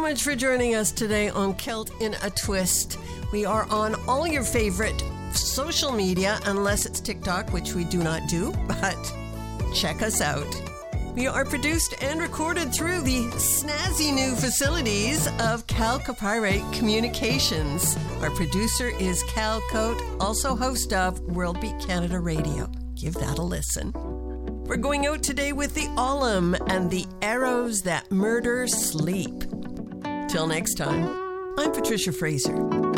much for joining us today on Celt in a Twist. We are on all your favorite social media, unless it's TikTok, which we do not do, but check us out. We are produced and recorded through the snazzy new facilities of Cal Copyright Communications. Our producer is Cal Cote, also host of World Beat Canada Radio. Give that a listen. We're going out today with the Ollum and the Arrows That Murder Sleep. Till next time, I'm Patricia Fraser.